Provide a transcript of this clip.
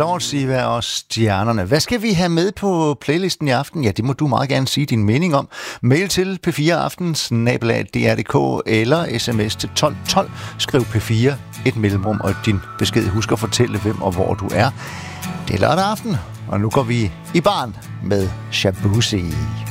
Lord Siva og Stjernerne. Hvad skal vi have med på playlisten i aften? Ja, det må du meget gerne sige din mening om. Mail til p4aften@dr.dk eller sms til 1212. Skriv P4, et mellemrum og din besked. Husk at fortælle, hvem og hvor du er. Det er lørdag aften, og nu går vi i barn med Shabuzi.